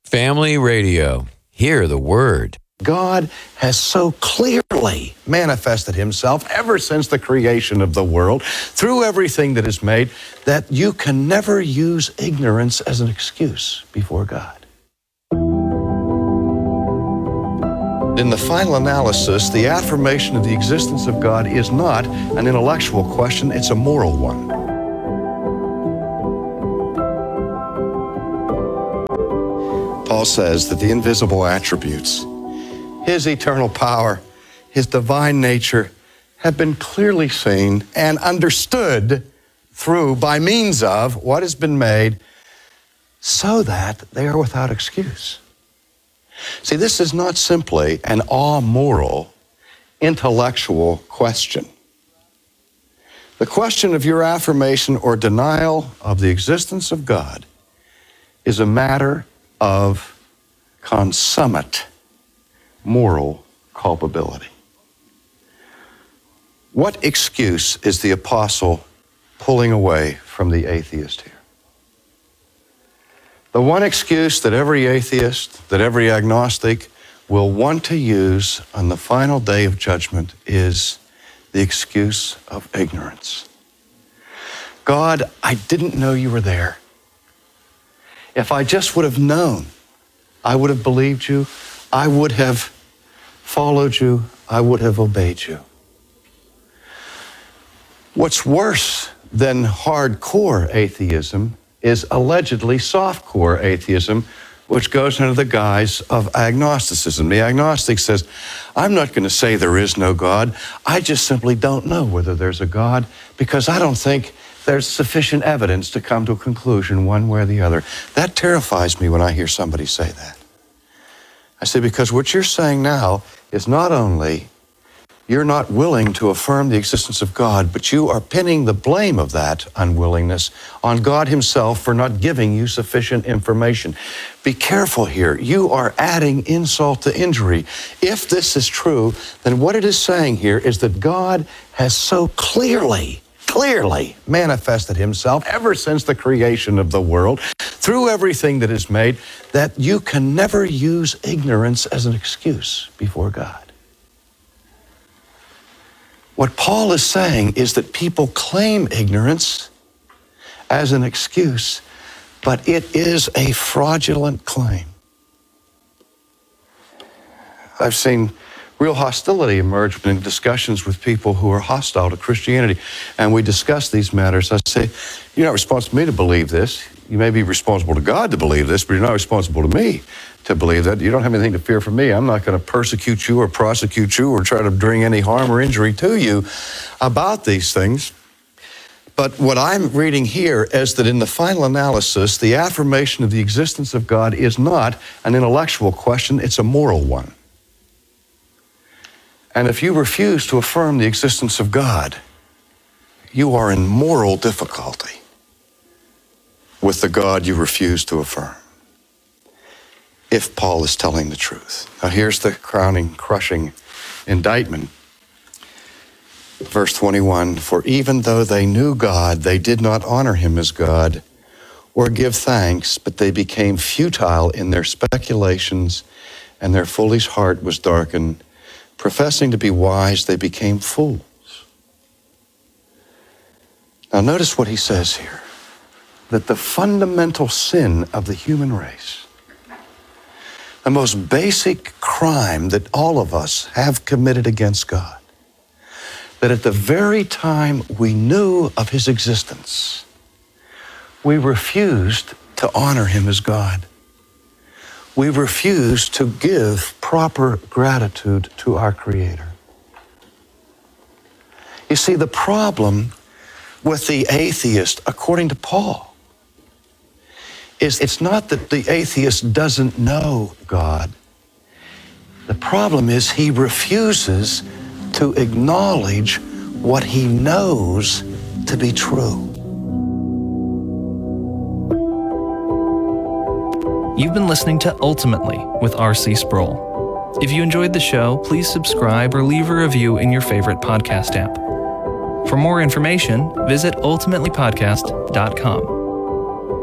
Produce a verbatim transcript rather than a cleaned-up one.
Family Radio. Hear the word. God has so clearly manifested himself ever since the creation of the world, through everything that is made, that you can never use ignorance as an excuse before God. In the final analysis, the affirmation of the existence of God is not an intellectual question, it's a moral one. Paul says that the invisible attributes, his eternal power, his divine nature, have been clearly seen and understood through, by means of, what has been made, so that they are without excuse. See, this is not simply an amoral, intellectual question. The question of your affirmation or denial of the existence of God is a matter of consummate moral culpability. What excuse is the apostle pulling away from the atheist here? The one excuse that every atheist, that every agnostic will want to use on the final day of judgment is the excuse of ignorance. God, I didn't know you were there. If I just would have known, I would have believed you, I would have followed you, I would have obeyed you. What's worse than hardcore atheism is allegedly softcore atheism, which goes under the guise of agnosticism. The agnostic says, I'm not going to say there is no God, I just simply don't know whether there's a God because I don't think there's sufficient evidence to come to a conclusion one way or the other. That terrifies me when I hear somebody say that. I say, because what you're saying now is not only you're not willing to affirm the existence of God, but you are pinning the blame of that unwillingness on God himself for not giving you sufficient information. Be careful here. You are adding insult to injury. If this is true, then what it is saying here is that God has so clearly clearly manifested himself ever since the creation of the world, through everything that is made, that you can never use ignorance as an excuse before God. What Paul is saying is that people claim ignorance as an excuse, but it is a fraudulent claim. I've seen real hostility emerge in discussions with people who are hostile to Christianity. And we discuss these matters. I say, you're not responsible to me to believe this. You may be responsible to God to believe this, but you're not responsible to me to believe that. You don't have anything to fear from me. I'm not going to persecute you or prosecute you or try to bring any harm or injury to you about these things. But what I'm reading here is that in the final analysis, the affirmation of the existence of God is not an intellectual question, it's a moral one. And if you refuse to affirm the existence of God, you are in moral difficulty with the God you refuse to affirm, if Paul is telling the truth. Now here's the crowning, crushing indictment. Verse twenty-one, for even though they knew God, they did not honor him as God or give thanks, but they became futile in their speculations, and their foolish heart was darkened. Professing to be wise, they became fools. Now notice what he says here, that the fundamental sin of the human race, the most basic crime that all of us have committed against God, that at the very time we knew of his existence, we refused to honor him as God. We refuse to give proper gratitude to our Creator. You see, the problem with the atheist, according to Paul, is it's not that the atheist doesn't know God. The problem is he refuses to acknowledge what he knows to be true. You've been listening to Ultimately with R C Sproul. If you enjoyed the show, please subscribe or leave a review in your favorite podcast app. For more information, visit ultimately podcast dot com.